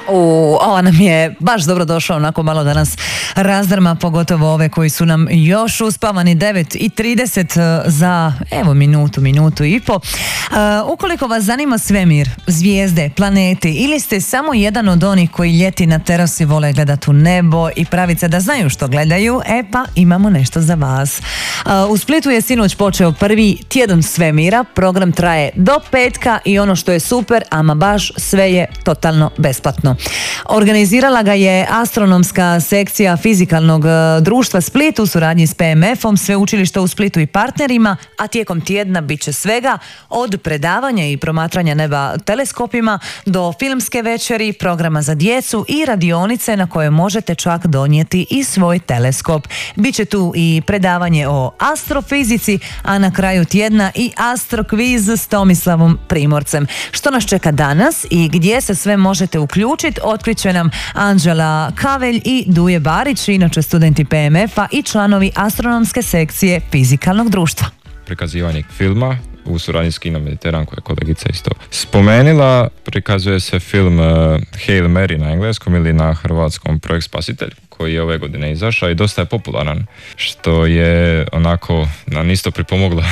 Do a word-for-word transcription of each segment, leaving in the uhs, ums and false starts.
U, ova nam je baš dobro došla, onako malo da nas razdrma, pogotovo ove koji su nam još uspavani. Devet i trideset za evo minutu, minutu i po. Uh, ukoliko vas zanima svemir, zvijezde, planeti ili ste samo jedan od onih koji ljeti na terasi vole gledati u nebo i praviti se da znaju što gledaju, e pa imamo nešto za vas. Uh, u Splitu je sinoć počeo prvi tjedan svemira, program traje do petka i ono što je super, ama baš sve je totalno besplatno. Organizirala ga je astronomska sekcija Fizikalnog društva Split u suradnji s P M F-om, Sveučilišta u Splitu i partnerima, a tijekom tjedna bit će svega od predavanja i promatranja neba teleskopima do filmske večeri, programa za djecu i radionice na koje možete čak donijeti i svoj teleskop. Biće tu i predavanje o astrofizici, a na kraju tjedna i astrokviz s Tomislavom Primorcem. Što nas čeka danas i gdje se sve možete uključiti, otkriće nam Anđela Kavelj i Duje Barić, inače studenti P M F-a i članovi astronomske sekcije Fizikalnog društva. Prikazivanje filma u suradnji s Kino Mediteran, koja je kolegica isto spomenila. Prikazuje se film uh, Hail Mary na engleskom ili na hrvatskom Projekt Spasitelj, koji je ove godine izašao i dosta je popularan, što je onako nam isto pripomoglo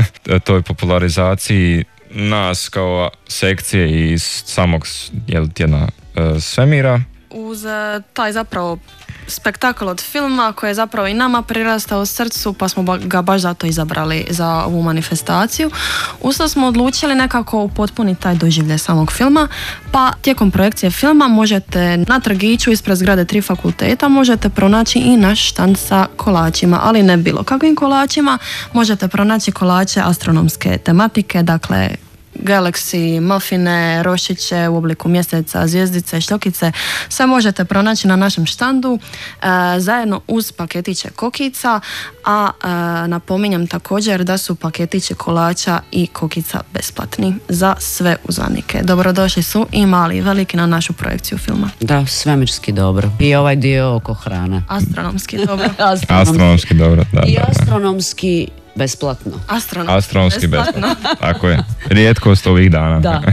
toj popularizaciji nas kao sekcije iz samog jel, tjedna uh, svemira. Uz taj zapravo spektakl od filma koji je zapravo i nama prirastao srcu, pa smo ga baš zato izabrali za ovu manifestaciju. Usto smo odlučili nekako upotpuniti taj doživljaj samog filma, pa tijekom projekcije filma možete na trgiću ispred zgrade tri fakulteta možete pronaći i naš štand sa kolačima, ali ne bilo kakvim kolačima, možete pronaći kolače astronomske tematike, dakle galaksy, mafine, rošiće u obliku mjeseca, zvjezdice, šljokice, sve možete pronaći na našem štandu e, zajedno uz paketiće kokica, a e, napominjem također da su paketići kolača i kokica besplatni za sve uzvanike. Dobrodošli su i mali i veliki na našu projekciju filma. Da, svemirski dobro. I ovaj dio oko hrane. Astronomski dobro. astronomski. Astronomski dobro, da. I da. astronomski besplatno. Astronomski, Astronomski besplatno. besplatno. Tako je. Rijetkost ovih dana. Da.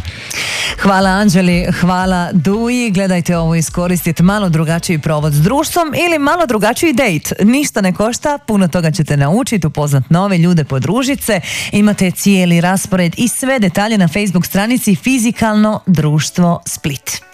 Hvala Anđeli, hvala Duji. Gledajte ovo, iskoristiti malo drugačiji provod s društvom ili malo drugačiji dejt. Ništa ne košta, puno toga ćete naučiti, upoznat nove ljude, podružit se. Imate cijeli raspored i sve detalje na Facebook stranici Fizikalno društvo Split.